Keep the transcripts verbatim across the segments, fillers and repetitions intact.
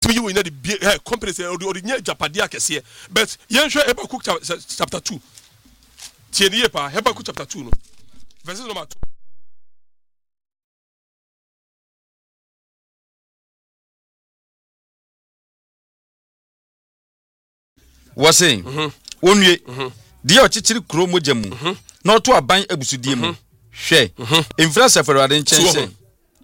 you in the company or the near Japadia Cassia. But Yansha Habakkuk chapter two. Tieniepa, Habakkuk chapter two. Verses number two. Was saying, only dear Chichiri Kromo Jamu, not to a bank abusudimo. She, influence for Radin Chase.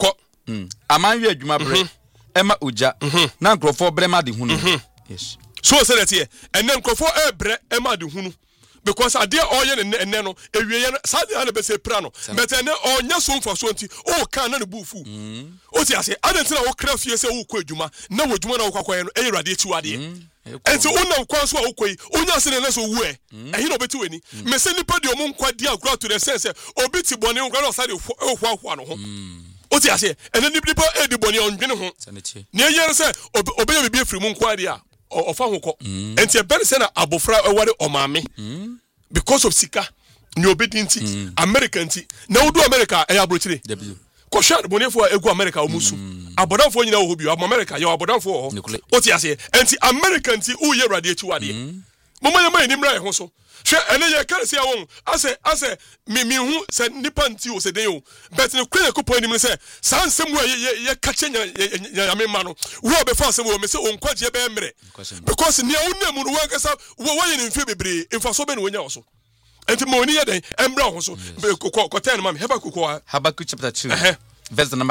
Amaya Jumabre, Emma Uja, Nanko for Brema di Hunu. Yes. So said it here, and then go for Emma di Hunu. Because I dear Oyen and Nano, a real Sadia Besse Prano, but I know all Yasun for twenty, oh, cannon bufu. Otia say, I don't know craft yes, oh, Quajuma, no, Juma, and a radiatu adi. And so on of course, okay, Unya send us away, and he no betu any. Messeni Padio Monqua dia grow to the sense, or Bitty Bonnie on Gano side of one home. Otia say, and then the people Eddie Bonnie on General. Near year say, obey be free Monquadia. Or Fanko, and say Ben Sena Abofra award or mammy because of Sika, no obedience, American tea. Now do America, I abrutely. Koshan Bonnie for Ego America or Musu. Abodan for you know who you are America, you are Abodan for what you say, and the American tea, oh, you radiate to Adi. Mama, my name right also. And then you can't say, I say, I say, me, me who said Nippon tea, said you, but in a critical point, him say, San somewhere, you're catching your mano. Who are before some women say, on quite your bemre. Because near one would work us out, why in February, if for so many when also. And the money day, and brown also, Cotan, Mam, Habakkuk, Habakkuk chapter two, verse number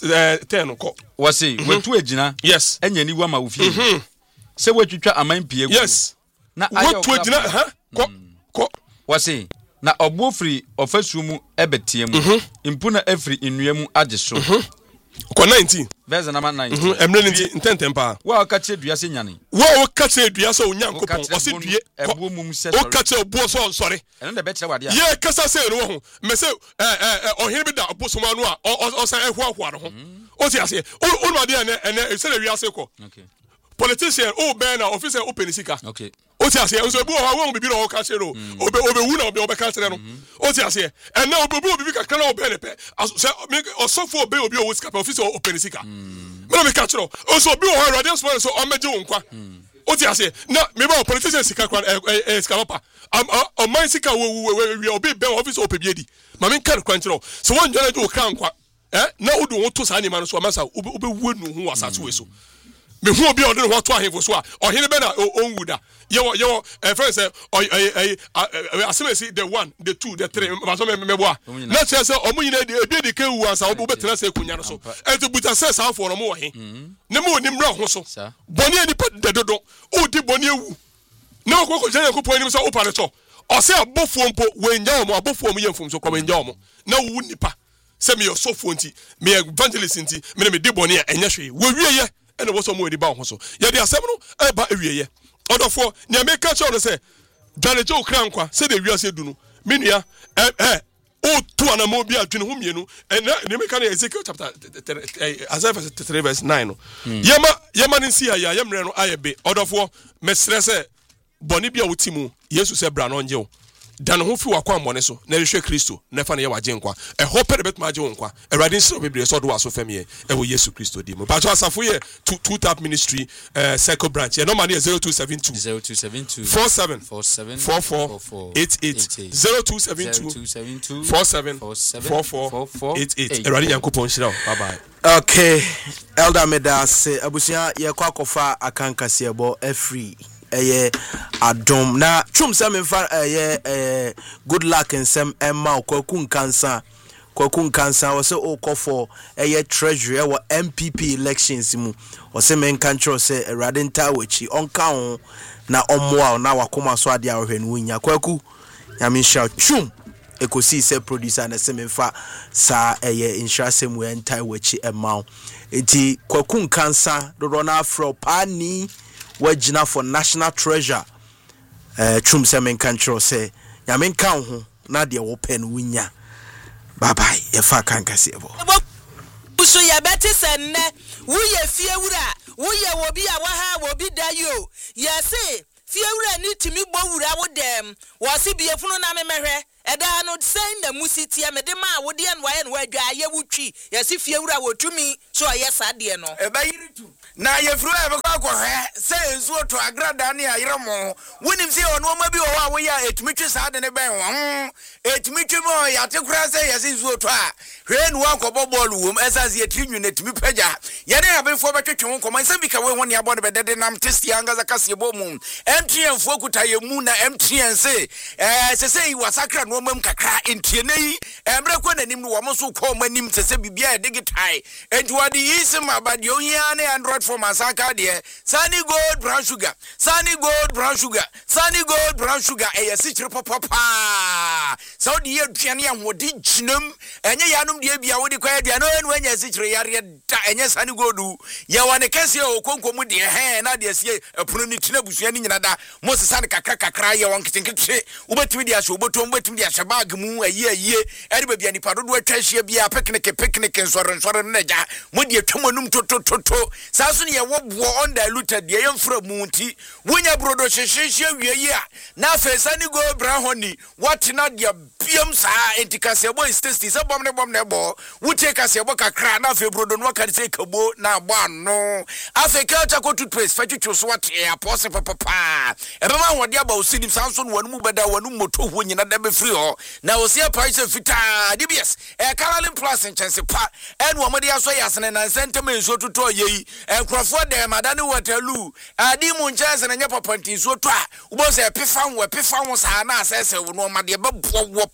ten. Was he, went to a Gina? Yes, and any woman with you. Say what you try a mind P. Yes. Now, what would you know, huh? Ko wase na obofri ofasumu ebetiam impuna efri inuamu ageso ko nineteen verse number nineteen emre nineteen tentempa wa ka che duase nyane wa ka che duase onyankopon wase due ebo mum se o ka che obo so sorry ene de be kire wade a ye kasa se no ho me se eh eh ohiri bi da obosoma no a o san ehwa hwa no ho o ti ase o no ade ene ene se le wiase ko okay politician o ben na officer open sika okay o ti ase so ebu o won bibi no o ka se ro obe obe wu na obe obe ka se no o ti ase and na obe obi ka kana obe ne pe so o so for obe obi o sika officer open sika me no me ka se ro o so obi o radio sponsor so o meje won kwa o ti ase na me ba politician sika kwa e sika papa o man sika we obi ben officer ope biedi ma me kan kwa ntiro so won jona jo kan kwa eh na odu won to sa ni ma no so ma sa obe wu nu hu asase we so me hu obi odun ho to ahefo so a ohene be na onwuda ye ye eh friend say eh asemesi the one the two the three ma so me me boa na che say omunyina de ebi de ka wu ansa obo betena say kunya no so enti buta say sa afo no mo he ne mo ni mra ho so boni ani pa dedodo o di boni ewu na okoko je yakopon ni so o pare so o say abofo mpo wenja o mo abofo mo yemfum so kwa wenja o mo na wu nipa say me so fo nti me evangelist nti me me di boni a enya hwe wo wieye and was some way the bound so. Yet there are seven about a year. Other four, near make catch on say, Johnny Joe Crankwa, said the real said, Minia, eh, eh, oh, two and a mobile to whom you know, and the mechanic Ezekiel chapter as ever three verse nine. Yama, Yaman in Sia, Yam Reno, I be, other four, Mestre, Bonibia Utimu, Jesus said Brown on Joe. Dan ho fi wakwa moneso na rehwe Kristo na fa na ye waje nkwa e hope bet ma je nkwa e radin so bebre so do aso fam ye e wo Yesu Kristo di mo ba jo asafo ye two tap ministry uh circle branch ye number zero two seven two zero two seven two four seven four seven four four eight eight zero two seven two four seven four four eight eight e radin yankopon shira bye bye. Okay, Elder Medase abusia ye kwa kofa akankase ebo e free eh adom na twum se memfa eh eh good luck nsem emma kwaku nkansa kwaku nkansa wo se okofo eh treasury eh M P P elections mu wo se men kancho se erade ntawachi onka ho na ommoa na wakoma so ade ahwe no nya kwaku nyamisha twum ekosi se producer na se memfa sa eh insurance mu ntawachi emma enti kwaku nkansa dodo na afro pani wajina for national treasure eh twum se men kancho se nyame kan ho na de wo pen wunya bye bye e fa kan kase ebo so ya beti senne wo ye fiewura wo ye wo bi a wa ha wo bi da yo ye se fiewura ni timi bowura wo dem wo se biefunu na me mehwe eda no sen na musitia me de ma wo de en wa ye no adwa ye wutwi ye se fiewura wo tumi so ye sa de no e ba yiri tu na ye fru e be kwa hwe se ensuo to agrada ne ayeremo wonim se ono ma bi o wa wo ya etumitwe saa de ne ben wo etumitwe mo ya te kura se ye se ensuo to a hwe nu akobọ ball wo esase ye trinwu ne tumi pagya ye ne abefo betwetwe wo koman se bi ka we woni abo ne bedede nam testi angaza kase bo mu M T N fo kuta ye mu na M T N se eh se se wasakra no mam kakra entie nei emre ko nanim no wo mo so ko manim se se bibia digital enti wadi yisima badi ohia ne Android phone masaka de Sunny Gold brown sugar Sunny Gold brown sugar Sunny Gold brown sugar e yesi chire papa so de ye aduane ahodi ginam enye yanum de bia wodi kwa aduane no enye yesi chire yare da enye Sunny Gold ye wane kase o konkomu de he na de sie epono ni tena busua ni nyina da mo sesa ne kakra kakra ye won kitinkiti ubetimi de aso obotom ubetimi de ahye bag mu ayi ayi eri bia nipa dodo atwahye bia picnic picnic nsore nsore neja mo de atwamanum totototo saso ne ye wo bo undiluted de ye mfra mu nti wonya brodo hyehye wieye a na fe Sunny Gold brown honey what na de biam sa entikase boy tasty se bom ne bom ne bo wuche kase bo kakra na fe brodo no ka se kabo na bo ano afeka ta ko toothpaste fa twetwo so what e apose papa e be ma wode aba osinim sanso no wanu beda wanu moto ho nyina da be free ho na osia price fita D B S e Caroline Plus in chance pa e no amade aso yasene na sentem enso toto yeyi e krofo de madane Waterloo adi mu chance na nya papa ntinso to a ubo se pefa wo pefa wo sa na asese wo no amade be bo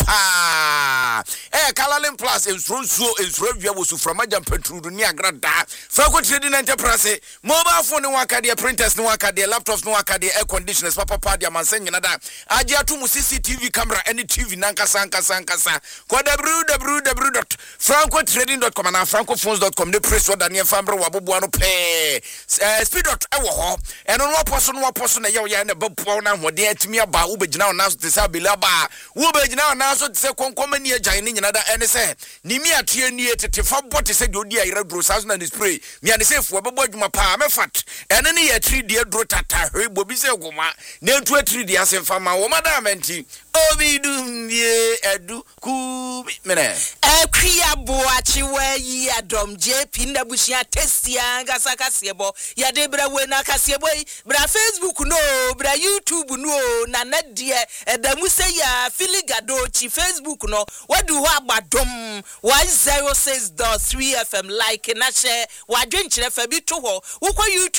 pa e Caroline Plus enso nso enso awia wo su from agam petrudu ni agrada fa ko trading enterprise mobile phone no akade printers no akade laptops no akade air conditioners papa pa dia mansen nyina da age atu C C T V camera any T V nankasa nkasa nkasa ko w w w dot franco trading dot com na francophones dot com ne press order ne fambre wabobo no pe speed dot e wo ho eno no poso no poso na ye ye na babuo na hode atimi aba wo begina na so te sa bela ba wo begina na so te se konkom ni agyan ni nyina da ene se ni mi atie ni etete fa bote se de odi ayira dro sa so na spray mi ane se fu babo adwuma pa me fat ene ne ye three D dro tata hwe bobi se goma na ntu three D asemfa ma wo madam enti obi dumie edu ku mene ekria boachi we Adom J P ndabushia testia ngasa kasebo ya debra we na kasebo bra Facebook no bra YouTube no na nadie edamu se ya filigado chi Facebook no wadu ho agbadom one oh six point three F M like na share wadwenkyere fa bi to ho wo YouTube